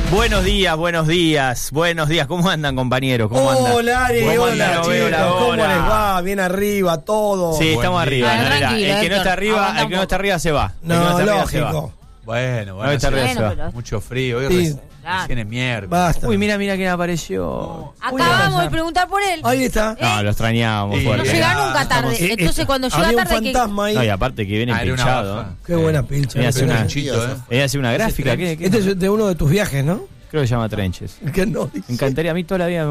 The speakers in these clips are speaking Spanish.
Buenos días. ¿Cómo andan, compañeros? ¿Cómo andan? Hola, Ari, hola, chicos. ¿Cómo les va? Bien arriba, todo. Sí, estamos arriba. Tranquilo, el que no está arriba, se va. No, lógico. Bueno, mucho frío. Hoy recién es miércoles. Basta. Uy, mira quién apareció. Acabamos de preguntar por él. Ahí está. No, lo extrañábamos. Sí. No fuerte. llega nunca tarde. Entonces cuando llega Había un tarde fantasma ahí. No, y aparte que viene era una pinchado. baja. Qué buena pilcha. Viene a hacer una, Pinchito, hace una gráfica. ¿Qué? Este es de uno de tus viajes, ¿no? Creo que se llama Trenches. Que no dice. Me encantaría, a mí toda la vida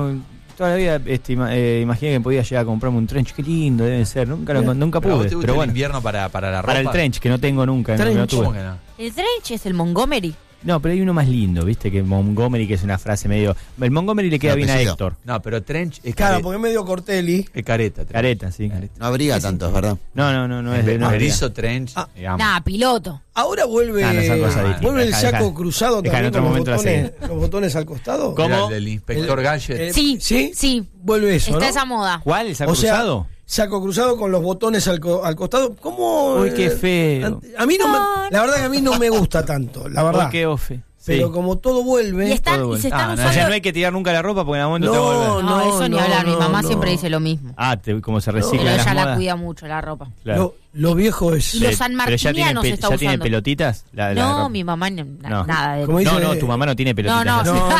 imaginé que podía llegar a comprarme un trench. Qué lindo debe ser. Nunca ¿Pero pude. vos te gusta Pero el bueno, invierno para la ropa? para el trench, que no tengo nunca. Trench. No tuve. ¿Cómo que no? El trench es el Montgomery. No, pero hay uno más lindo, ¿viste? Que Montgomery, que es una frase medio... El Montgomery le queda El bien a apellido. Héctor. No, pero trench es Claro, careta. porque es medio Cortelli. Es careta. trench. Careta, sí. No abriga tanto, es verdad. No es de no Berizo trench, digamos. Nah, piloto. Ahora vuelve, no son cosas distintas. vuelve el Deja- saco cruzado deja, en también otro con momento la los botones al costado. ¿Cómo? Era el del inspector Gadget. Sí, ¿Sí? sí. Vuelve eso, Está ¿no? esa moda. ¿Cuál? ¿El saco O sea, cruzado? saco cruzado con los botones al costado. ¿Cómo? Uy, qué feo. A mí la verdad que a mí no me gusta tanto, la verdad. Uy, qué ofe. Pero Sí. como todo vuelve. Y están, Todo y se están bueno. usando. O sea, no hay que tirar nunca la ropa porque en algún momento te va a volver. No, eso ni no, hablar. Mi no, mamá no. siempre dice lo mismo. Como se recicla Pero en las ella la modas. cuida mucho, la ropa. Claro. Lo viejo es. Y los Pero ya tiene, sanmartinianos está ya tiene usando. pelotitas. La No, ropa. mi mamá no. Nada de Como dice- No, tu mamá no tiene pelotitas. No,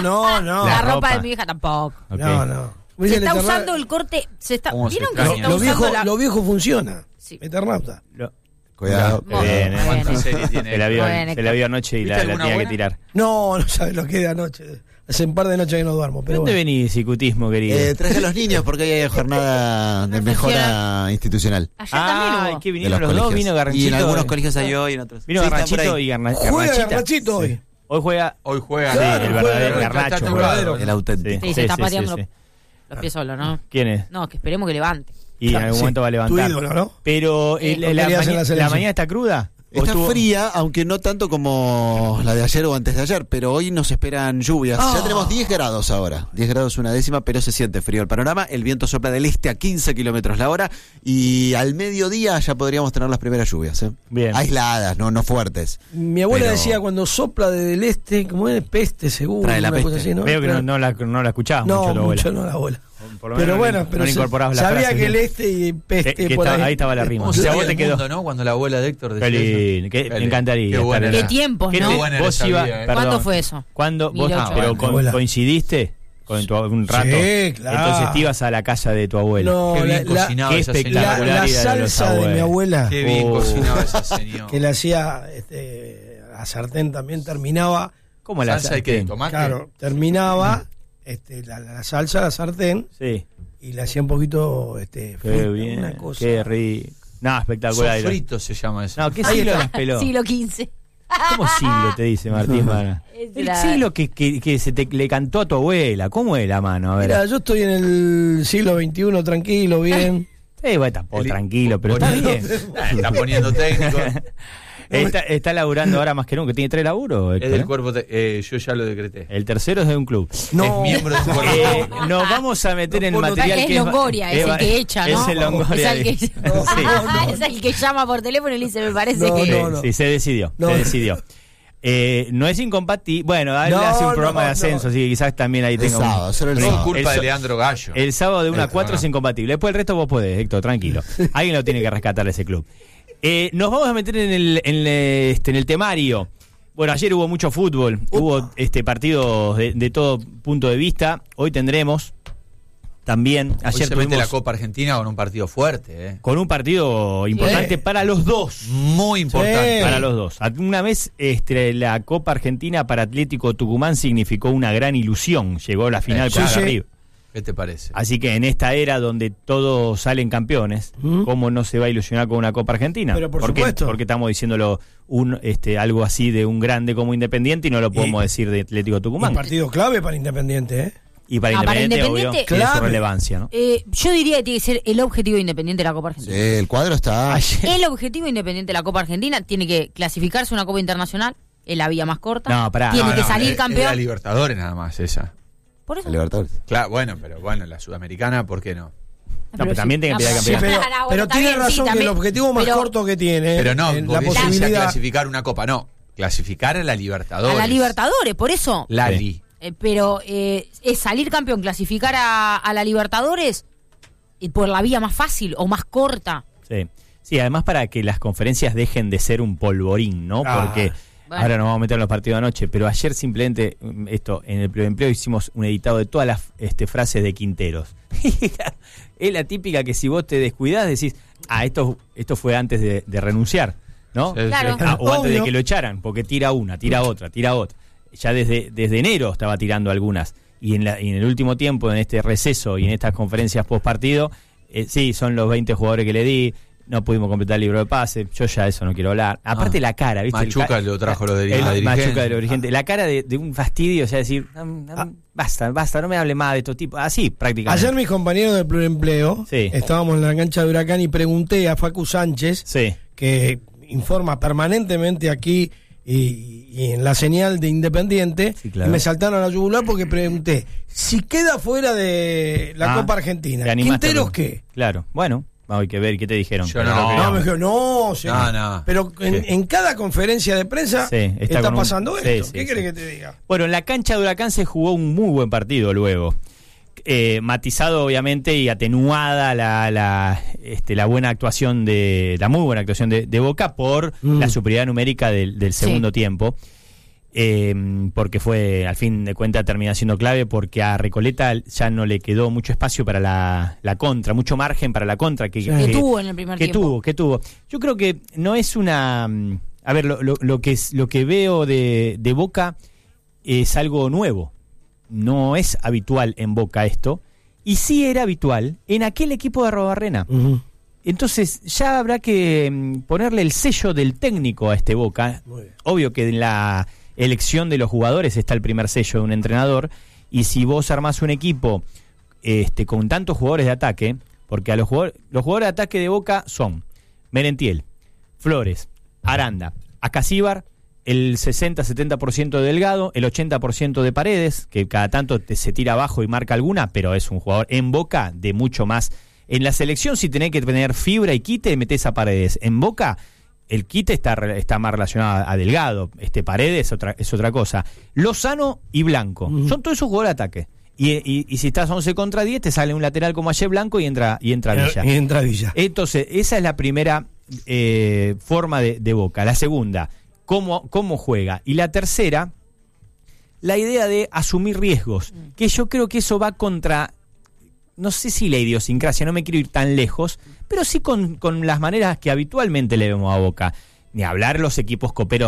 No. La La ropa ropa. de mi hija tampoco. Ok. No. Se está usando el corte. ¿Cómo se ¿Vieron que se extraña? está Lo usando viejo, la.? lo viejo funciona. Sí. Eternauta. Cuidado. Muy Bien, bien. ¿Cuántas series tiene? Se la vio, Bueno, se la vio anoche y ¿Viste la alguna tenía que buena? tirar. No sabes lo que es de anoche. Hace un par de noches que no duermo. ¿De Pero dónde bueno. venís, cicutismo, querido? Traje a los niños porque hoy hay jornada de mejora institucional. Ayer también hubo. ¿qué De vinieron los los dos? colegios. Vino Garranchito. Y en algunos colegios hay hoy, en otros. Vino Sí, está Garranchito por ahí. y Juega Garnachita. Garnachito hoy. Hoy juega Hoy juega. sí, Claro, el juega verdadero el Garnacho. Está verdadero. El auténtico. Sí, se está pateando los pies solo, ¿no? ¿Quién es? No, que esperemos que levante. Y en algún Sí, momento va a levantar. tu ídolo, ¿no? Pero Lo querías en la selección. la mañana está cruda. ¿O Está estuvo- fría, aunque no tanto como la de ayer o antes de ayer, pero hoy nos esperan lluvias. Ya tenemos 10 grados ahora, 10 grados una décima, pero se siente frío el panorama. El viento sopla del este a 15 kilómetros la hora y al mediodía ya podríamos tener las primeras lluvias. Bien. Aisladas, no fuertes. Mi abuela Pero- decía cuando sopla desde el este, como es peste seguro, Trae la una cosa peste. así, ¿no? Veo que Claro. no la escuchabas No, mucho tu abuela. mucho no la abuela. Por lo Pero menos bueno, no pero le incorporabas la sabía frase, que el ¿no? este y peste Que por ahí estaba la rima. ¿Cómo O sea, se vos veía te el quedó. mundo, ¿no? Cuando la abuela de Héctor decía Qué lindo, eso. que Qué me encantaría. Qué buena ¿Qué era. tiempos, ¿Qué no? te- buena era vos esa ibas, vida, perdón, ¿Cuándo fue eso? ¿Cuándo vos 1800. pero Abuela. coincidiste con un rato? Sí, claro. Entonces te ibas a la casa de tu abuela. No, Qué bien la- cocinaba qué esa espectacular. señora. la Popularidad de los salsa de mi abuelos. abuela, Qué bien Oh. cocinaba esa señora. que le hacía a sartén también terminaba, ¿Cómo la ¿Salsa de qué? sartén? ¿Tomate? claro, terminaba la salsa, la sartén, Sí, y le hacía un poquito qué frita, bien, una cosa. qué rico. No, espectacular. Sofrito se llama eso. No, ¿qué siglo las peló? Siglo XV. ¿Cómo siglo te dice Martín Mana? Es El la- siglo que le cantó a tu abuela. ¿Cómo es la mano? A ver. Mira, yo estoy en el siglo XXI, tranquilo, bien. Bueno, tampoco tranquilo, pero está bien. Está poniendo técnico. Está laburando ahora más que nunca. ¿Tiene 3 laburos? Es Héctor, del eh? cuerpo. Yo ya lo decreté. El tercero es de un club. No, Es miembro de un cuerpo. Nos vamos a meter en el no, material es que Longoria, es el que echa, ¿no? Es el Longoria. Es el que, Sí. es el que llama por teléfono y le dice, me parece No, que... no. Sí, se decidió. No. Se decidió. No es incompatible. Bueno, él No, hace un programa no, de ascenso, no. así que quizás también ahí El tenga sábado, solo el Por sábado. culpa El de so- Leandro Gallo. El sábado de 1 a Esto, 4 es no. incompatible. Después el resto vos podés, Héctor, tranquilo. Alguien lo tiene que rescatar ese club. Nos vamos a meter en el temario. Bueno, ayer hubo mucho fútbol, hubo partidos de todo punto de vista. Hoy tendremos también, Hoy ayer se mete tuvimos la Copa Argentina con un partido fuerte, con un partido importante para los dos. Muy importante. Sí. Para los dos. Una vez la Copa Argentina para Atlético Tucumán significó una gran ilusión. Llegó a la final Sí, contra sí. River. ¿Qué te parece? Así que en esta era donde todos salen campeones, ¿cómo no se va a ilusionar con una Copa Argentina? Pero por qué? supuesto. Porque estamos diciéndolo algo así de un grande como Independiente y no lo podemos decir de Atlético Tucumán. Un partido clave para Independiente, ¿eh? Y para para Independiente, obvio, Independiente, tiene su clave. relevancia, ¿no? yo diría que tiene que ser el objetivo Independiente de la Copa Sí, Argentina. el cuadro está. Ayer- El objetivo Independiente de la Copa Argentina tiene que clasificarse a una Copa Internacional, es la vía más corta. No, pará. Tiene No, que no, salir Es la campeón. Libertadores nada más esa. Por eso. Libertadores. Claro, pero la Sudamericana, ¿por qué no? pero también tiene que pelear Sí, campeón. pero tiene razón que el objetivo más corto que tiene Pero no, en la porque ya posibilidad. clasificar una copa, no. clasificar a la Libertadores. A la Libertadores, por eso. Lali. Pero es salir campeón, clasificar a la Libertadores por la vía más fácil o más corta. Sí, además para que las conferencias dejen de ser un polvorín, ¿no? Porque ahora nos vamos a meter en los partidos de anoche, pero ayer simplemente, en el preempleo hicimos un editado de todas las frases de Quinteros. Es la típica que si vos te descuidás decís, esto fue antes de renunciar, ¿no? Claro. O antes de que lo echaran, porque tira una, tira otra. Ya desde enero estaba tirando algunas. Y en el último tiempo, en este receso y en estas conferencias post partido, sí, son los 20 jugadores que le di. No pudimos completar el libro de pase. Yo ya eso no quiero hablar. Aparte la cara, ¿viste? Machuca lo trajo lo de la dirigente. Machuca de los dirigentes. La cara de un fastidio, o sea, decir, basta, no me hable más de estos tipos. Así, prácticamente. Ayer mis compañeros del Pluriempleo, estábamos en la cancha de Huracán y pregunté a Facu Sánchez, que informa permanentemente aquí y en la señal de Independiente, y me saltaron a la yugular porque pregunté, si queda fuera de la Copa Argentina, ¿Quinteros qué? Claro, bueno. Hay que ver qué te dijeron. Yo me dijeron, no. Pero en cada conferencia de prensa está pasando esto. ¿Qué querés que te diga? Bueno, en la cancha de Huracán se jugó un muy buen partido luego. Matizado obviamente y atenuada la buena actuación la muy buena actuación de Boca por la superioridad numérica del segundo tiempo. Porque fue, al fin de cuentas, termina siendo clave porque a Recoleta ya no le quedó mucho espacio para la contra, mucho margen para la contra que tuvo en el primer tiempo. Que tuvo. Yo creo que no es una... A ver, lo que veo de Boca es algo nuevo. No es habitual en Boca esto. Y sí era habitual en aquel equipo de Arrobarrena. Entonces ya habrá que ponerle el sello del técnico a este Boca. Obvio que en la elección de los jugadores está el primer sello de un entrenador, y si vos armás un equipo con tantos jugadores de ataque, porque a los jugadores de ataque de Boca son Merentiel, Flores, Aranda, Acasíbar, el 60-70% de Delgado, el 80% de Paredes, que cada tanto se tira abajo y marca alguna, pero es un jugador en Boca de mucho más. En la selección, si tenés que tener fibra y quite, metés a Paredes. En Boca el quite está más relacionado a Delgado, Paredes es otra cosa. Lozano y Blanco, son todos esos jugadores de ataque. Y si estás 11 contra 10, te sale un lateral como ayer Blanco y entra Villa. Entonces, esa es la primera forma de Boca. La segunda, cómo juega. Y la tercera, la idea de asumir riesgos, que yo creo que eso va contra... No sé si la idiosincrasia, no me quiero ir tan lejos, pero sí con las maneras que habitualmente le vemos a Boca. Ni hablar los equipos coperos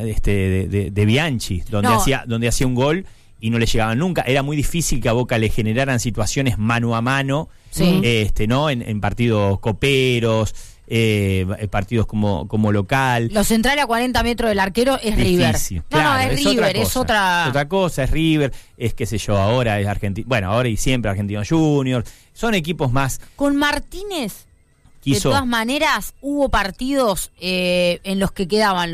de Bianchi, donde hacía un gol y no le llegaban nunca. Era muy difícil que a Boca le generaran situaciones mano a mano, ¿no? En partidos coperos, partidos como local. Lo central a 40 metros del arquero es difícil. River. No, es River, es otra cosa, es River, es qué sé yo, ahora es Argentino, bueno, ahora y siempre Argentinos Juniors, son equipos más... Con Martínez, de todas maneras, hubo partidos en los que quedaba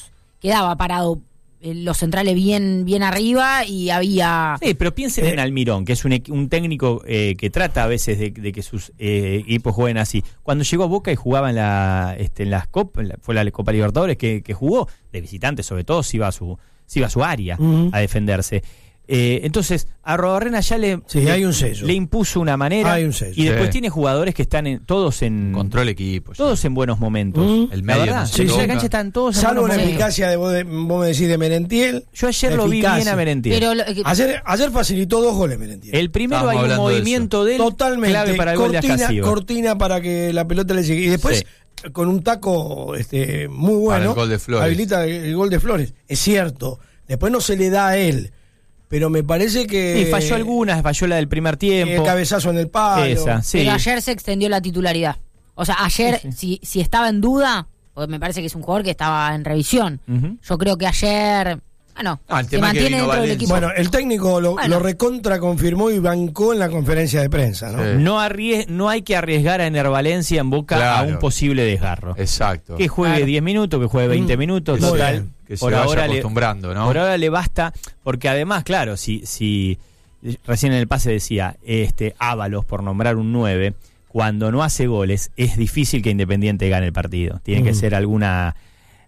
parado los centrales bien arriba y había... Sí, pero piensen en Almirón, que es un técnico que trata a veces de que sus equipos jueguen así. Cuando llegó a Boca y jugaba en las Copas, fue la Copa Libertadores que jugó, de visitante sobre todo, se iba a su área a defenderse. Entonces, a Arrobarrena ya hay un sello. Le impuso una manera. Hay un sello. Y después tiene jugadores que están todos en... Control equipo. Todos en buenos momentos. El medio. La cancha están todos en salvo buenos la momentos. eficacia vos me decís de Merentiel. Yo ayer lo vi bien a Merentiel. Pero ayer facilitó 2 goles Merentiel. El primero hay un movimiento de él totalmente clave para el gol de Acasíbar. Cortina para que la pelota le llegue. Y después, con un taco muy bueno, el gol de Flores. Habilita el gol de Flores. Es cierto. Después no se le da a él. Pero me parece que... Sí, falló la del primer tiempo. El cabezazo en el palo. Pero ayer se extendió la titularidad. O sea, ayer, si estaba en duda, porque me parece que es un jugador que estaba en revisión. Yo creo que ayer... se mantiene dentro del equipo. Bueno, el técnico lo recontra confirmó y bancó en la conferencia de prensa, ¿no? Sí. No hay que arriesgar a Ener Valencia en Boca a un posible desgarro. Exacto. Que juegue 10 minutos, que juegue 20 minutos, total. Que se vaya acostumbrando, ¿no? Por ahora le basta, porque además, claro, si recién en el pase decía, Ábalos, por nombrar un 9, cuando no hace goles, es difícil que Independiente gane el partido. Tiene que ser alguna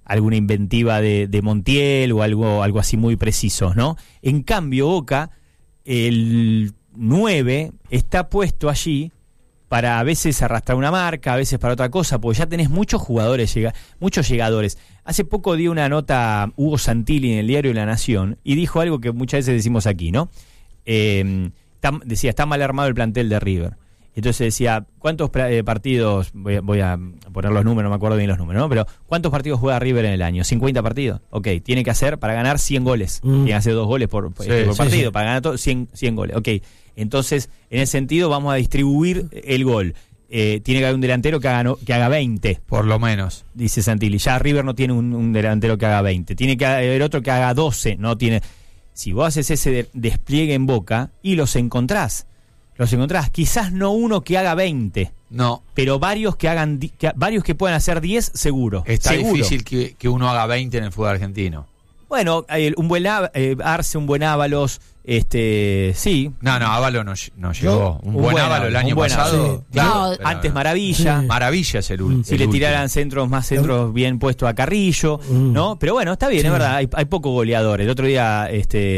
alguna inventiva de Montiel o algo así muy preciso, ¿no? En cambio, Boca, el 9 está puesto allí para a veces arrastrar una marca, a veces para otra cosa, porque ya tenés muchos jugadores, muchos llegadores. Hace poco dio una nota Hugo Santilli en el diario La Nación y dijo algo que muchas veces decimos aquí, ¿no? Decía, está mal armado el plantel de River. Entonces decía, ¿cuántos partidos, voy a poner los números, no me acuerdo bien los números, ¿no? Pero ¿cuántos partidos juega River en el año? ¿50 partidos? Ok, tiene que hacer para ganar 100 goles. Tiene que hacer 2 goles por partido, para ganar 100 goles. Ok, entonces, en ese sentido vamos a distribuir el gol. Tiene que haber un delantero que haga 20. Por lo menos. Dice Santilli. Ya River no tiene un delantero que haga 20. Tiene que haber otro que haga 12. No tiene. Si vos haces ese despliegue en Boca y los encontrás, quizás no uno que haga 20. No. Pero varios que puedan hacer 10, seguro. Está seguro. difícil que uno haga 20 en el fútbol argentino. Bueno, un buen Arce, un buen Ábalos, sí. No, Ábalos no llegó. Un buen Ábalos el año pasado. Sí. Claro, antes Maravilla. Sí. Maravilla es el último. Si le tiraran centros bien puestos a Carrillo, ¿no? Pero bueno, está bien, es verdad, hay poco goleadores. El otro día,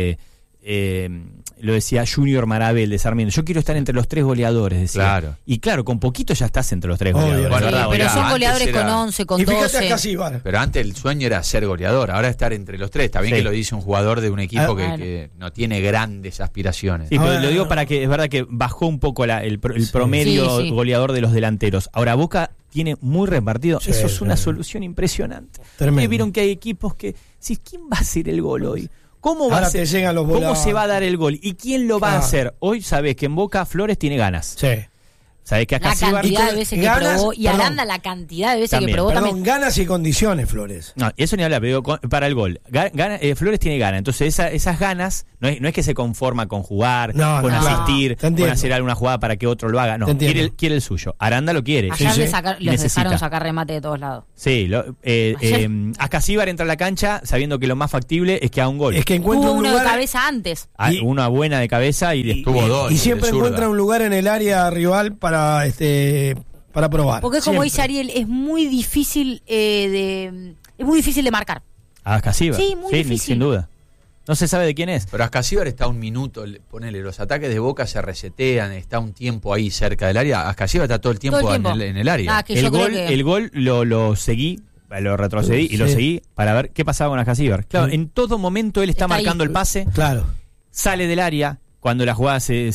lo decía Junior Marabel de Sarmiento. Yo quiero estar entre los 3 goleadores, decía. Claro. Y claro, con poquito ya estás entre los 3 goleadores. Bueno, ¿verdad? Pero son goleadores con 11, con 12. Pero antes el sueño era ser goleador, ahora estar entre los 3. Está bien que lo dice un jugador de un equipo que no tiene grandes aspiraciones. Sí, pero lo digo para que, es verdad que bajó un poco el promedio goleador de los delanteros. Ahora Boca tiene muy repartido. Eso es una solución impresionante. Vieron que hay equipos que... ¿Quién va a hacer el gol hoy? ¿Cómo se va a dar el gol? ¿Y quién lo va a hacer? Hoy sabés que en Boca Flores tiene ganas. Sí. Sabés que acá la cantidad de veces que probó y Aranda la cantidad de veces que probó también. Ganas y condiciones, Flores. No, eso ni habla, pero para el gol. Flores tiene ganas. Entonces esas ganas no es que se conforma con jugar, con asistir, con hacer alguna jugada para que otro lo haga. No, quiere el suyo. Aranda lo quiere. Allá les dejaron sacar remate de todos lados. Sí, Ascasíbar entra a la cancha sabiendo que lo más factible es que haga un gol. Es que encuentra un lugar de cabeza antes. Una buena de cabeza y tuvo 2. Y siempre encuentra un lugar en el área rival para probar. Porque como dice Ariel, es muy difícil de marcar. Ascasíbar. Sí, muy difícil. Sin duda. No se sabe de quién es. Pero Ascasíbar está un minuto, ponele, los ataques de Boca se resetean, está un tiempo ahí cerca del área. Ascasíbar está todo el tiempo. En el área. El gol lo seguí, lo retrocedí y lo seguí para ver qué pasaba con Ascasíbar. Claro, en todo momento él está marcando el pase. Claro. Sale del área, cuando la jugada se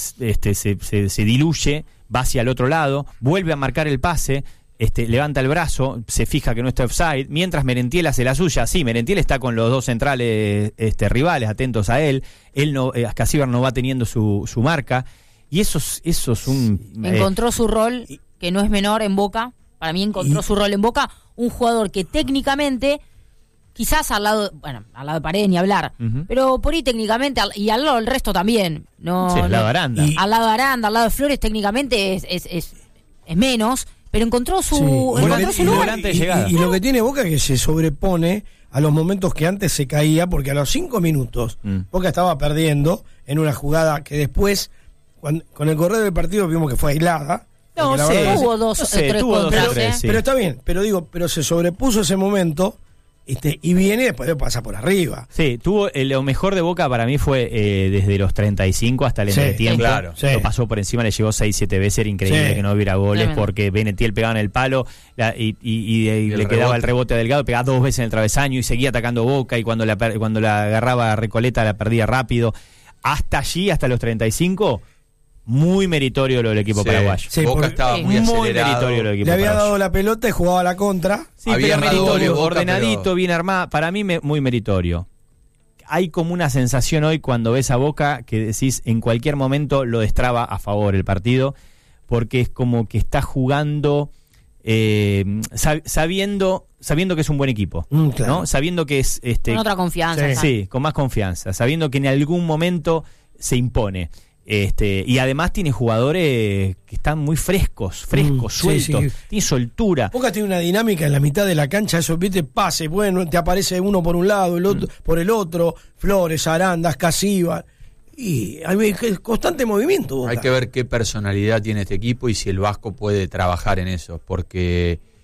diluye, va hacia el otro lado, vuelve a marcar el pase, levanta el brazo, se fija que no está offside, mientras Merentiel hace la suya. Sí, Merentiel está con los 2 centrales rivales atentos a él. Ascasíbar no va teniendo su marca, y eso es un... Encontró su rol, que no es menor en Boca. Para mí encontró su rol en Boca, un jugador que técnicamente, quizás al lado de Paredes ni hablar, pero por ahí técnicamente, y al lado del resto también. Al lado de Aranda. Al lado de Aranda, al lado de Flores técnicamente es menos, pero encontró su lugar. Y lo que tiene Boca es que se sobrepone a los momentos que antes se caía, porque a los 5 minutos Boca estaba perdiendo en una jugada que después, con el correr del partido, vimos que fue aislada. No sé, tuvo 2 o 3 contras. Pero está bien, pero se sobrepuso ese momento. Y viene y después pasa por arriba. Sí, lo mejor de Boca para mí fue desde los 35 hasta el entretiempo. Claro. Lo pasó por encima, le llegó 6-7 veces. Era increíble que no hubiera goles porque Benetiel pegaba en el palo y le quedaba el rebote a Delgado, pegaba 2 veces en el travesaño y seguía atacando Boca, y cuando la agarraba a Recoleta la perdía rápido. Hasta allí, hasta los 35... Muy meritorio lo del equipo paraguayo. Sí, Boca estaba muy meritorio lo del equipo paraguayo. Le había dado la pelota y jugaba la contra. Sí, pero meritorio, ordenadito, bien armado. Para mí muy meritorio. Hay como una sensación hoy cuando ves a Boca que decís en cualquier momento lo destraba a favor el partido, porque es como que está jugando sabiendo que es un buen equipo, claro. ¿no? Sabiendo que es con otra confianza. Sí, con más confianza, sabiendo que en algún momento se impone. Y además tiene jugadores que están muy frescos, sueltos, tiene soltura. Boca tiene una dinámica en la mitad de la cancha, eso, viste, pase, bueno, te aparece uno por un lado, el otro por el otro, Flores, Aranda, Ascasíbar, y hay constante movimiento. Boca. Hay que ver qué personalidad tiene este equipo y si el Vasco puede trabajar en eso, porque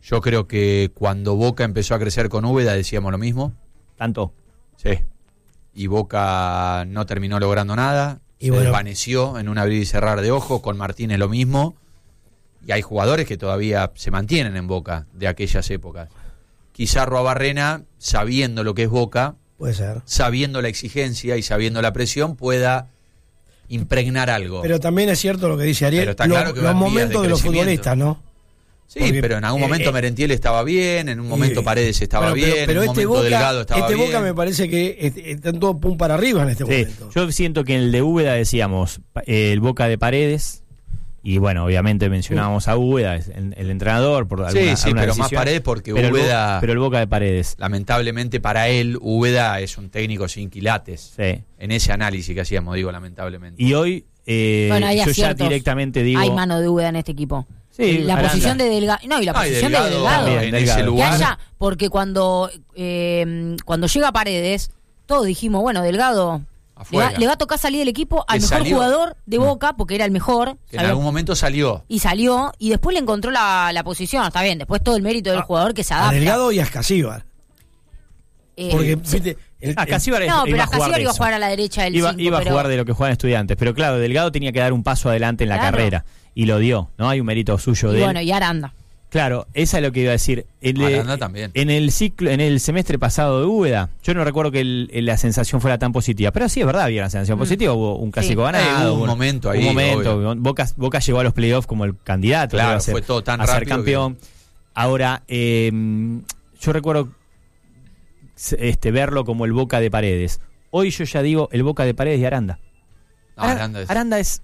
Yo creo que cuando Boca empezó a crecer con Úbeda decíamos lo mismo. ¿Tanto? Sí. Y Boca no terminó logrando nada. Se desvaneció en un abrir y cerrar de ojos. Con Martínez lo mismo. Y hay jugadores que todavía se mantienen en Boca de aquellas épocas. Quizá Arruabarrena, sabiendo lo que es Boca, puede ser, sabiendo la exigencia y sabiendo la presión, pueda impregnar algo. Pero también es cierto lo que dice Ariel, está claro que los momentos de los futbolistas, ¿no? Sí, porque, pero en algún momento Merentiel estaba bien, en un momento Paredes estaba bien, en un momento Delgado estaba bien. Boca me parece que están todos pum para arriba en este momento. Yo siento que en el de Úbeda decíamos el Boca de Paredes, y bueno, obviamente mencionábamos a Úbeda, el entrenador, por alguna pero decisión, más Paredes porque Úbeda... Pero el Boca de Paredes. Lamentablemente para él, Úbeda es un técnico sin quilates. Sí. En ese análisis que hacíamos, digo, lamentablemente. Y hoy, yo ya directamente digo... Hay mano de Úbeda en este equipo. Sí, la Aranda. Posición de Delgado. No, y la posición de Delgado. En ese lugar. Ya, porque cuando llega Paredes, todos dijimos, bueno, Delgado le va a tocar salir del equipo al mejor jugador de Boca, porque era el mejor. En algún momento salió. Y salió, y después le encontró la posición. Está bien, después todo el mérito del jugador que se adapta. A Delgado y a Ascasíbar. Porque, viste... Ascasíbar no, pero Ascasíbar iba a jugar a la derecha del 5. Iba a jugar de lo que juegan Estudiantes. Pero claro, Delgado tenía que dar un paso adelante en la carrera. Y lo dio, ¿no? Hay un mérito suyo de él. Bueno, y Aranda. Claro, esa es lo que iba a decir. Aranda también. En el semestre pasado de Úbeda, yo no recuerdo que la sensación fuera tan positiva, pero sí es verdad, había una sensación positiva, hubo un clásico ganado. Hubo un momento ahí. Boca llegó a los playoffs como el candidato. Claro, fue todo tan rápido. A ser campeón. Ahora, yo recuerdo verlo como el Boca de Paredes. Hoy yo ya digo el Boca de Paredes y Aranda. Aranda es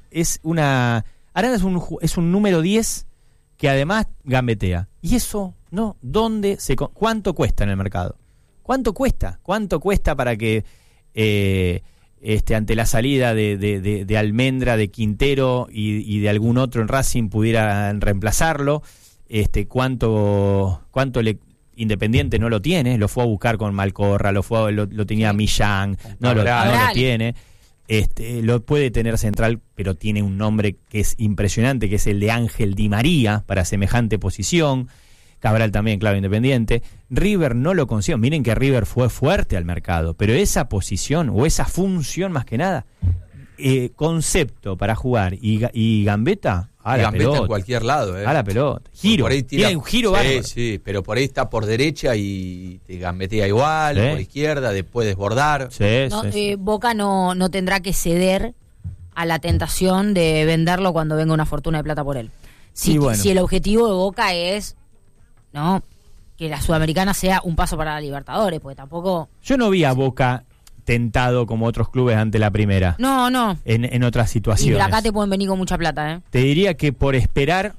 un número 10 que además gambetea. Y eso, ¿no? ¿Cuánto cuesta en el mercado? ¿Cuánto cuesta? ¿Cuánto cuesta para que ante la salida de Almendra, de Quintero y de algún otro en Racing pudieran reemplazarlo? ¿Cuánto Independiente no lo tiene? Lo fue a buscar con Malcorra, lo tenía Millán, no lo tiene. Lo puede tener Central, pero tiene un nombre que es impresionante, que es el de Ángel Di María para semejante posición. Cabral también, claro, Independiente. River no lo consiguió. Miren que River fue fuerte al mercado, pero esa posición o esa función más que nada, concepto para jugar y gambeta a la pelota. En cualquier lado, a la pelota. Giro. Por ahí tiene un giro bárbaro. Sí, pero por ahí está por derecha y te gambetea igual, por izquierda, después desbordar. Boca no tendrá que ceder a la tentación de venderlo cuando venga una fortuna de plata por él. Si el objetivo de Boca es, ¿no?, que la Sudamericana sea un paso para la Libertadores, porque tampoco... Yo no vi a Boca tentado como otros clubes ante la primera. No. En otras situaciones. Y acá te pueden venir con mucha plata, ¿eh? Te diría que por esperar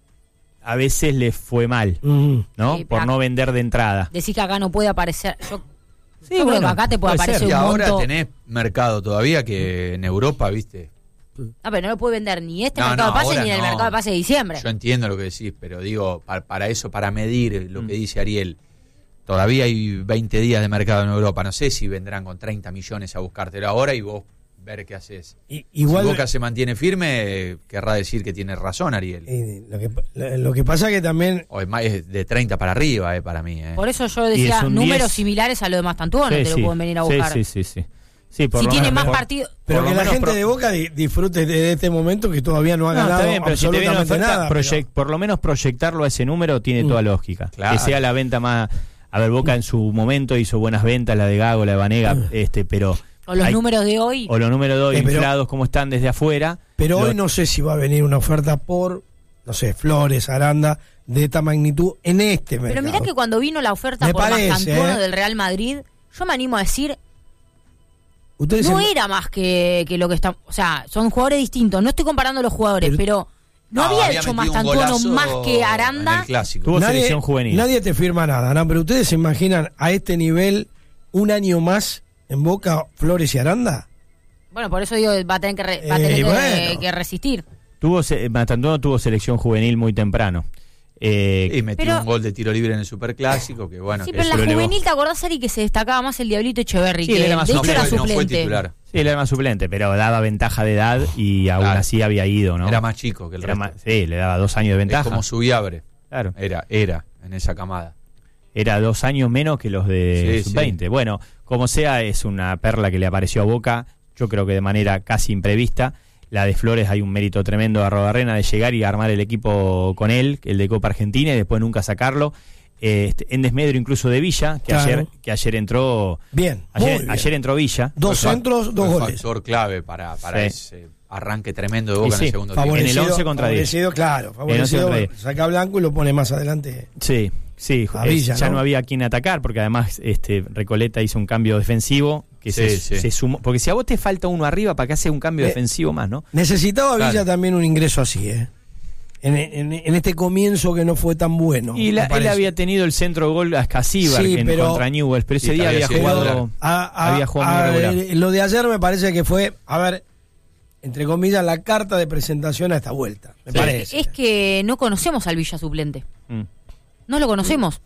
a veces les fue mal, ¿no? Sí, por no vender de entrada. Decís que acá no puede aparecer... Yo creo que acá te puede aparecer un monto... Y ahora tenés mercado todavía que en Europa, ¿viste? No, pero no lo puede vender ni mercado de pase ni el mercado de pase de diciembre. Yo entiendo lo que decís, pero digo, para eso, para medir lo que dice Ariel... Todavía hay 20 días de mercado en Europa. No sé si vendrán con 30 millones a buscártelo ahora y vos ver qué haces. Igual, si Boca se mantiene firme, querrá decir que tiene razón, Ariel. Lo que pasa que también... O es de 30 para arriba, para mí. Por eso yo decía números similares a lo de Mastantuono, te lo pueden venir a buscar. Sí, si tiene más partidos... Pero que la gente de Boca disfrute de este momento que todavía no ha ganado absolutamente nada. Por lo menos proyectarlo a ese número tiene toda lógica. Claro. Que sea la venta más... A ver, Boca en su momento hizo buenas ventas, la de Gago, la de Banega, pero... O los números de hoy. O los números de hoy, inflados como están desde afuera. Pero hoy no sé si va a venir una oferta por, no sé, Flores, Aranda, de esta magnitud en este mercado. Pero mirá que cuando vino la oferta por Mastantuono del Real Madrid, yo me animo a decir... era más que lo que está... O sea, son jugadores distintos. No estoy comparando los jugadores, pero... No había hecho Mastantuono más que Aranda. Tuvo selección juvenil. Nadie te firma nada, ¿no? Pero ustedes se imaginan a este nivel un año más en Boca, Flores y Aranda. Bueno, por eso digo, va a tener que resistir. Mastantuono tuvo selección juvenil muy temprano. Y metió un gol de tiro libre en el Superclásico, que bueno. Sí, pero en la juvenil, ¿te acordás, Ari, que se destacaba más el Diablito Echeverri? Sí, que era más de hecho era suplente. suplente. No fue titular. Sí, él era más suplente, pero daba ventaja de edad y aún así había ido, ¿no? Era más chico que el resto. Sí, le daba 2 años de ventaja. Es como Subiabre. Claro. Era. en esa camada. Era 2 años menos que los de Sub-20. Sí. Bueno, como sea, es una perla que le apareció a Boca, yo creo que de manera casi imprevista. La de Flores hay un mérito tremendo de Arrobarrena de llegar y armar el equipo con él, el de Copa Argentina, y después nunca sacarlo. En desmedro incluso de Villa, que ayer entró bien. Ayer entró Villa. 2 centros, 2 goles. Factor clave para ese arranque tremendo de Boca en el segundo tiempo. En el 11 contra 10. Favorecido, saca Blanco y lo pone más adelante. Sí, Villa, ya ¿no? había a quien atacar, porque además Recoleta hizo un cambio defensivo que se sumó. Porque si a vos te falta uno arriba, ¿para qué hace un cambio defensivo más, no? Necesitaba Villa también un ingreso así, en este comienzo que no fue tan bueno. Y él había tenido el centro gol a Scasíbar contra Newell's, pero ese día había jugado muy regular. Lo de ayer me parece que fue, entre comillas, la carta de presentación a esta vuelta. Me parece. Es que no conocemos al Villa suplente. No lo conocemos.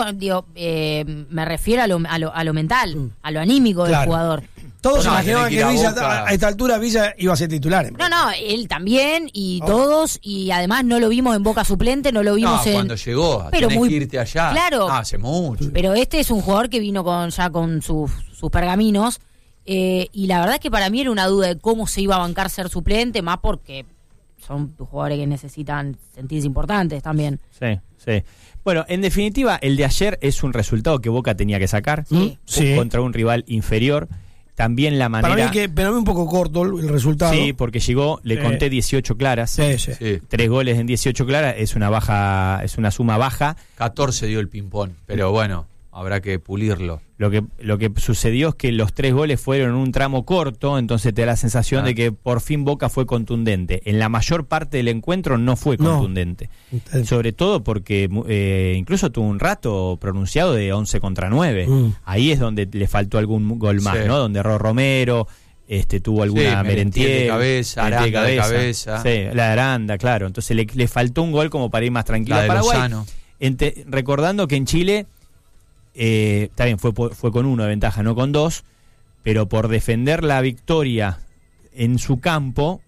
Me refiero a lo mental, a lo anímico del jugador. Todos imaginaban que Villa, a esta altura Villa iba a ser titular. No, él también y todos, y además no lo vimos en Boca suplente, no lo vimos cuando llegó, pero tenés que irte allá. Claro. Hace mucho. Pero este es un jugador que vino con sus pergaminos, y la verdad es que para mí era una duda de cómo se iba a bancar ser suplente, más porque son jugadores que necesitan sentirse importantes también. Sí. Bueno, en definitiva, el de ayer es un resultado que Boca tenía que sacar contra un rival inferior. También la manera... Para mí un poco corto el resultado. Sí, porque llegó, le conté 18 claras. Sí. 3 goles en 18 claras, es una suma baja. 14 dio el ping-pong, pero bueno, habrá que pulirlo. Lo que sucedió es que los 3 goles fueron en un tramo corto, entonces te da la sensación de que por fin Boca fue contundente. En la mayor parte del encuentro no fue contundente. Sobre todo porque incluso tuvo un rato pronunciado de 11 contra 9. Ahí es donde le faltó algún gol más, ¿no? Donde erró Romero, tuvo alguna Merentiel de cabeza, Aranda de cabeza. Sí, la de Aranda, claro. Entonces le faltó un gol como para ir más tranquilo a Paraguay. Recordando que en Chile... está bien, fue con 1 de ventaja, no con 2, pero por defender la victoria en su campo